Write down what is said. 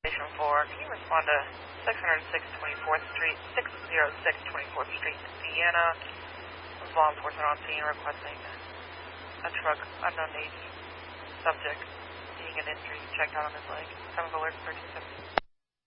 Station 4, can you respond to 606 24th Street, 606 24th Street, Indiana? Law enforcement on scene requesting a truck, unknown age, subject, seeing an injury checked out on his leg. 7 alert 1370.